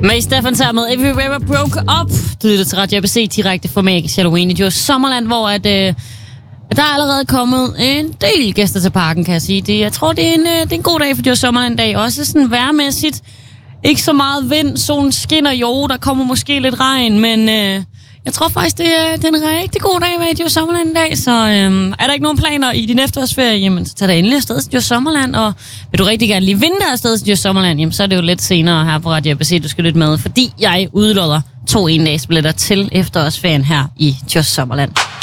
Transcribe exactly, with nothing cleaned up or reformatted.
May Stefan sammen med If We Ever Broke Up. Du lytter til Radio A B C direkte fra Magisk Halloween i Djurs Sommerland, hvor at, øh, der er allerede kommet en del gæster til parken, kan jeg sige. Det, jeg tror, det er, en, øh, det er en god dag for Djurs Sommerland dag. Også sådan vejrmæssigt. Ikke så meget vind, solen skinner. Jo, der kommer måske lidt regn, men øh, jeg tror faktisk, det er, det er en rigtig god dag med Djurs Sommerland i dag. Så øh, er der ikke nogen planer i din efterårsferie, jamen så tag dig endelig afsted til Djurs Sommerland. Og vil du rigtig gerne lige vinter afsted til Djurs Sommerland, jamen så er det jo lidt senere her på Radio A B C, du skal lytte med. Fordi jeg udlodder to endagsbilletter til efterårsferien her i Djurs Sommerland.